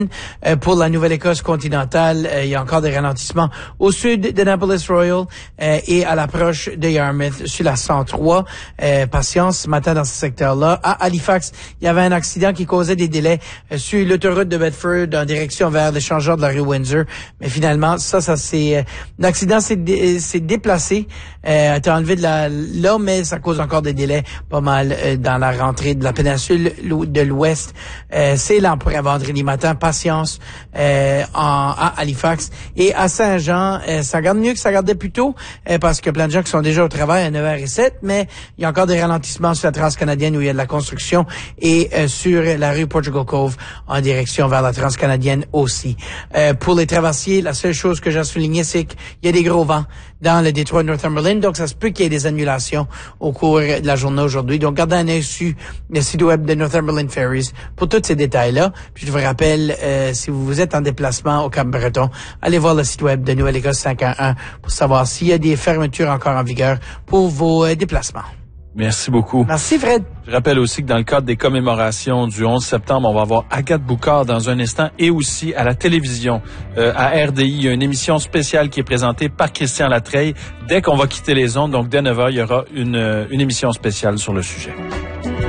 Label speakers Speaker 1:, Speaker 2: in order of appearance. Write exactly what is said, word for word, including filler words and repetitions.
Speaker 1: Euh, pour la Nouvelle-Écosse continentale, euh, il y a encore des ralentissements au sud d'Annapolis Royal euh, et à l'approche de Yarmouth sur la cent trois. Euh, patience ce matin dans ce secteur-là. À Halifax, il y avait un accident qui causait des délais euh, sur l'autoroute de Bedford en direction vers l'échangeur de la rue Windsor. Mais finalement, ça, ça c'est euh, l'accident s'est dé, déplacé, euh, a été enlevé de la là, mais ça cause encore des délais pas mal euh, dans la rentrée de la péninsule de l'Ouest. Euh, c'est lent pour un vendredi matin. Patience euh, en, à Halifax et à Saint-Jean, euh, ça garde mieux que ça gardait plus tôt euh, parce que plein de gens qui sont déjà au travail à neuf heures zéro sept, mais il y a encore des ralentissements sur la transcanadienne où il y a de la construction et euh, sur la rue Portugal Cove en direction vers la transcanadienne aussi. Euh, pour les traversiers, la seule chose que j'ai à souligner, c'est qu'il y a des gros vents dans le détroit de Northumberland, donc ça se peut qu'il y ait des annulations au cours de la journée aujourd'hui. Donc gardez un œil sur le site web de Northumberland Ferries pour tous ces détails-là. Puis je vous rappelle, Euh, si vous êtes en déplacement au Cap-Breton, allez voir le site web de Nouvelle-Écosse cinq un un pour savoir s'il y a des fermetures encore en vigueur pour vos euh, déplacements.
Speaker 2: Merci beaucoup.
Speaker 1: Merci Fred.
Speaker 2: Je rappelle aussi que dans le cadre des commémorations du onze septembre, on va avoir Agathe Boucard dans un instant et aussi à la télévision, euh, à R D I. Il y a une émission spéciale qui est présentée par Christian Latreille. Dès qu'on va quitter les ondes, donc dès neuf heures, il y aura une, une émission spéciale sur le sujet.